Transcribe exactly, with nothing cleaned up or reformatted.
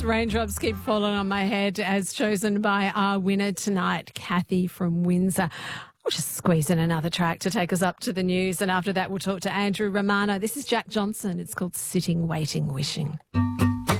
Raindrops keep falling on my head as chosen by our winner tonight, Kathy from Windsor. We'll just squeeze in another track to take us up to the news, and after that we'll talk to Andrew Romano. This is Jack Johnson. It's called Sitting, Waiting, Wishing.